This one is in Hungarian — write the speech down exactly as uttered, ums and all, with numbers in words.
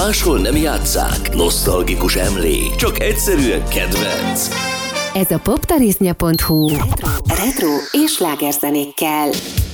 máshol nem játsszák, nosztalgikus emlék, csak egyszerűen kedvenc. Ez a poptarisznya pont hu retro, retro és slágerzenékkel.